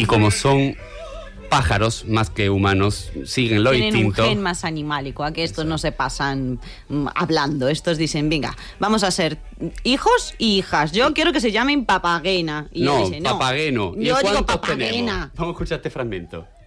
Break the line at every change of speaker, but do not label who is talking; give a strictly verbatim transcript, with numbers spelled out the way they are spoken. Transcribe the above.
y como son pájaros más que humanos, siguen lo
Tienen
instinto.
un gen más animálico, a que estos no se pasan mm, hablando. Estos dicen, venga, vamos a ser hijos y hijas. Yo quiero que se llamen Papagena. Y
No,
dice, no,
Papageno. ¿Y
yo digo
cuántos
Papagena.
tenemos? Vamos a escuchar este fragmento.